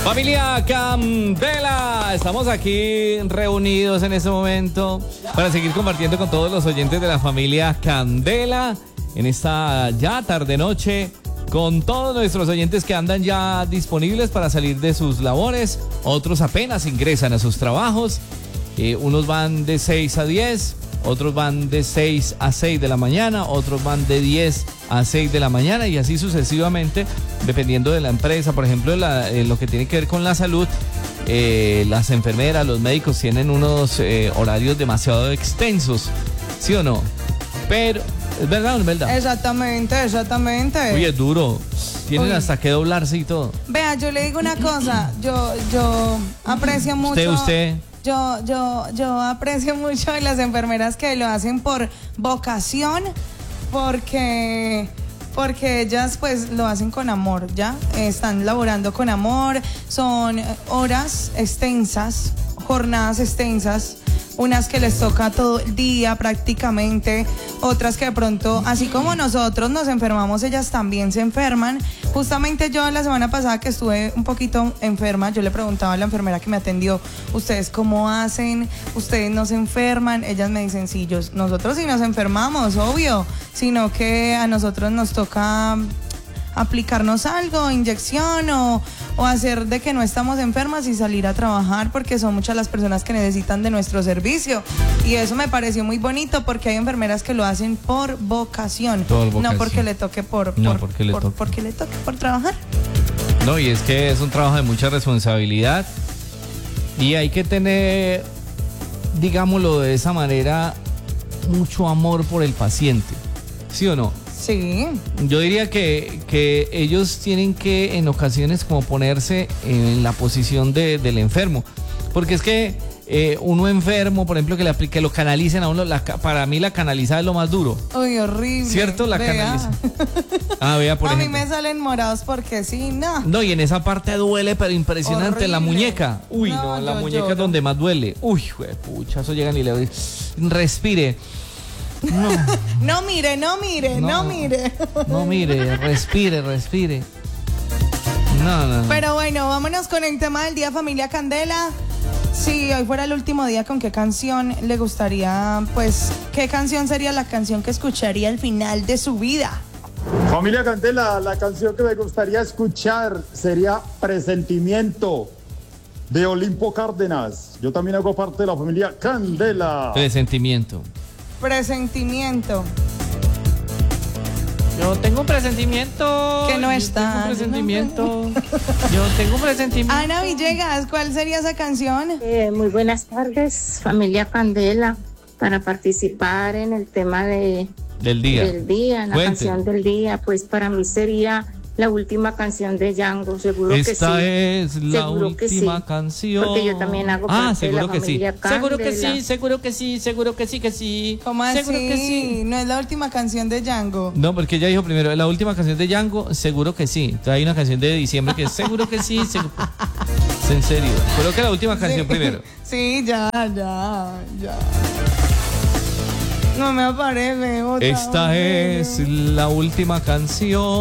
Familia Candela, estamos aquí reunidos en este momento para seguir compartiendo con todos los oyentes de la familia Candela en esta ya tarde-noche, con todos nuestros oyentes que andan ya disponibles para salir de sus labores, otros apenas ingresan a sus trabajos, unos van de 6 a 10, otros van de 6 a 6 de la mañana, otros van de 10 a 6 de la mañana y así sucesivamente, dependiendo de la empresa. Por ejemplo, lo que tiene que ver con la salud, las enfermeras, los médicos tienen unos horarios demasiado extensos, ¿sí o no? Pero, ¿es verdad o no es verdad? Exactamente. Uy, es duro. Tienen hasta que doblarse y todo. Vea, yo le digo una cosa, yo aprecio mucho... Usted... Yo aprecio mucho a las enfermeras que lo hacen por vocación, porque ellas pues lo hacen con amor, ¿ya? Están laborando con amor, son horas extensas, jornadas extensas, unas que les toca todo el día prácticamente, otras que de pronto, así como nosotros nos enfermamos, ellas también se enferman. Justamente yo la semana pasada que estuve un poquito enferma, yo le preguntaba a la enfermera que me atendió, ¿ustedes cómo hacen? ¿Ustedes no se enferman? Ellas me dicen, sí, nosotros sí nos enfermamos, obvio, sino que a nosotros nos toca aplicarnos algo, inyección o hacer de que no estamos enfermas y salir a trabajar, porque son muchas las personas que necesitan de nuestro servicio, y eso me pareció muy bonito porque hay enfermeras que lo hacen por vocación, no porque le toque porque le toque por trabajar. No, y es que es un trabajo de mucha responsabilidad y hay que tener, digámoslo de esa manera, mucho amor por el paciente, ¿sí o no? Sí. Yo diría que ellos tienen que en ocasiones como ponerse en la posición del enfermo, porque es que uno enfermo, por ejemplo, que lo canalicen a uno, para mí la canalizada es lo más duro. Uy, horrible. ¿Cierto? La canalizada. Vea, por ejemplo. A mí me salen morados porque sí, no. No, y en esa parte duele, pero impresionante, horrible. La muñeca. Uy, no la muñeca lloro. Es donde más duele. Uy, pucha, eso llegan y le respire. No mire, respire. No. Pero bueno, vámonos con el tema del día, familia Candela. Si hoy fuera el último día, ¿con qué canción le gustaría, pues, qué canción sería la canción que escucharía al final de su vida? Familia Candela, la canción que me gustaría escuchar sería Presentimiento, de Olimpo Cárdenas. Yo también hago parte de la familia Candela. Presentimiento. Yo tengo un presentimiento. Que no está. Yo tengo un presentimiento. Ana Villegas, ¿cuál sería esa canción? Muy buenas tardes, familia Candela, para participar en el tema del día, la canción del día, pues para mí sería la última canción de Django, seguro que sí. Esta es la última canción. Porque yo también hago parte de la familia Candela. Seguro que sí. ¿Cómo así? Seguro que sí. No es la última canción de Django. No, porque ella dijo primero, la última canción de Django, seguro que sí. Entonces hay una canción de diciembre que es seguro que sí. En serio. Coloca la última canción primero. Sí, ya. No me aparece otra. Esta es la última canción.